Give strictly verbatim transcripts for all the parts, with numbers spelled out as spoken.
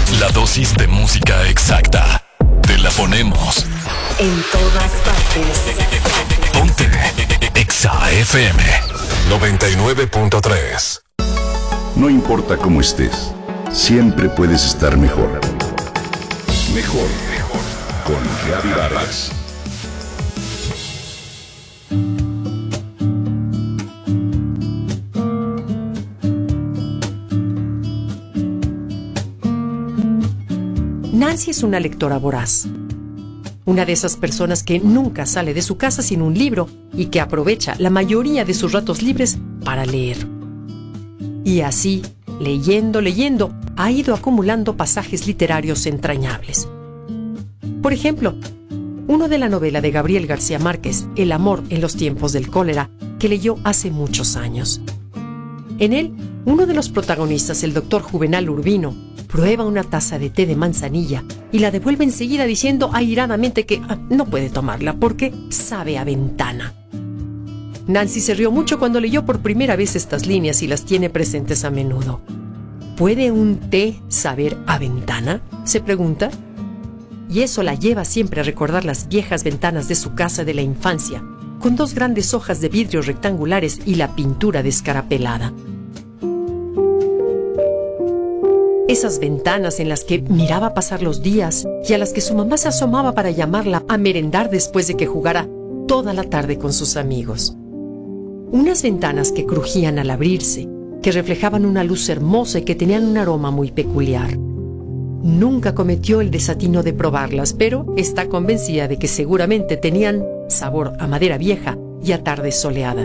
La dosis de música exacta. Te la ponemos en todas partes. Ponte Exa F M noventa y nueve punto tres. No importa cómo estés, siempre puedes estar mejor. Mejor, mejor. Con Gaby Vargas. Nancy es una lectora voraz. Una de esas personas que nunca sale de su casa sin un libro y que aprovecha la mayoría de sus ratos libres para leer. Y así, leyendo, leyendo, ha ido acumulando pasajes literarios entrañables. Por ejemplo, uno de la novela de Gabriel García Márquez, El amor en los tiempos del cólera, que leyó hace muchos años. En él, uno de los protagonistas, el doctor Juvenal Urbino, prueba una taza de té de manzanilla y la devuelve enseguida diciendo airadamente que ah, no puede tomarla porque sabe a ventana. Nancy se rió mucho cuando leyó por primera vez estas líneas y las tiene presentes a menudo. ¿Puede un té saber a ventana?, se pregunta. Y eso la lleva siempre a recordar las viejas ventanas de su casa de la infancia, con dos grandes hojas de vidrio rectangulares y la pintura descarapelada. Esas ventanas en las que miraba pasar los días y a las que su mamá se asomaba para llamarla a merendar después de que jugara toda la tarde con sus amigos. Unas ventanas que crujían al abrirse, que reflejaban una luz hermosa y que tenían un aroma muy peculiar. Nunca cometió el desatino de probarlas, pero está convencida de que seguramente tenían sabor a madera vieja y a tarde soleada.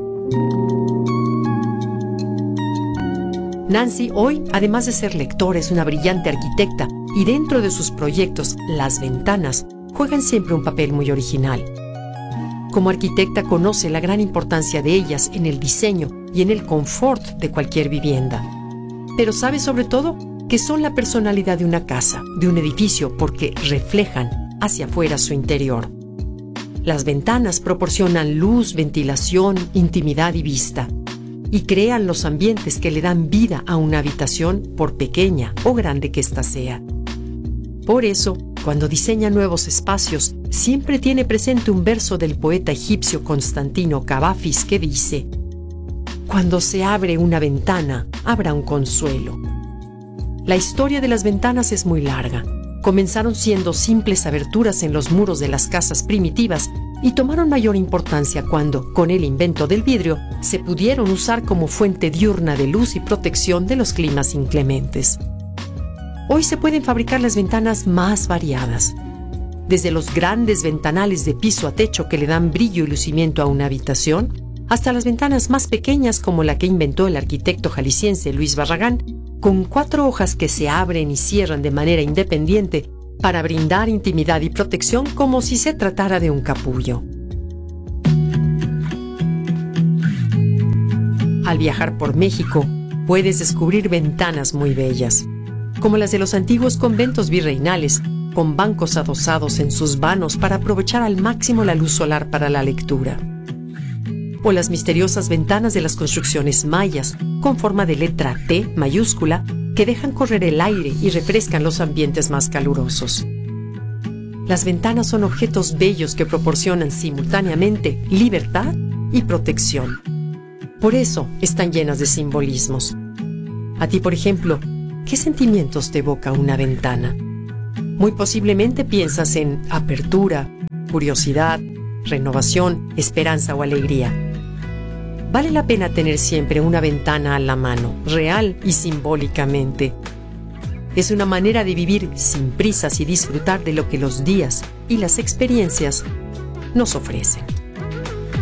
Nancy hoy, además de ser lectora, es una brillante arquitecta y dentro de sus proyectos, las ventanas juegan siempre un papel muy original. Como arquitecta conoce la gran importancia de ellas en el diseño y en el confort de cualquier vivienda. Pero sabe sobre todo que son la personalidad de una casa, de un edificio, porque reflejan hacia afuera su interior. Las ventanas proporcionan luz, ventilación, intimidad y vista. Y crean los ambientes que le dan vida a una habitación, por pequeña o grande que ésta sea. Por eso, cuando diseña nuevos espacios, siempre tiene presente un verso del poeta egipcio Constantino Cavafis que dice: «Cuando se abre una ventana, habrá un consuelo». La historia de las ventanas es muy larga. Comenzaron siendo simples aberturas en los muros de las casas primitivas y tomaron mayor importancia cuando, con el invento del vidrio, se pudieron usar como fuente diurna de luz y protección de los climas inclementes. Hoy se pueden fabricar las ventanas más variadas, desde los grandes ventanales de piso a techo que le dan brillo y lucimiento a una habitación, hasta las ventanas más pequeñas como la que inventó el arquitecto jalisciense Luis Barragán, con cuatro hojas que se abren y cierran de manera independiente para brindar intimidad y protección como si se tratara de un capullo. Al viajar por México, puedes descubrir ventanas muy bellas, como las de los antiguos conventos virreinales, con bancos adosados en sus vanos para aprovechar al máximo la luz solar para la lectura. O las misteriosas ventanas de las construcciones mayas, con forma de letra T mayúscula, que dejan correr el aire y refrescan los ambientes más calurosos. Las ventanas son objetos bellos que proporcionan simultáneamente libertad y protección. Por eso están llenas de simbolismos. A ti, por ejemplo, ¿qué sentimientos te evoca una ventana? Muy posiblemente piensas en apertura, curiosidad, renovación, esperanza o alegría. Vale la pena tener siempre una ventana a la mano, real y simbólicamente. Es una manera de vivir sin prisas y disfrutar de lo que los días y las experiencias nos ofrecen.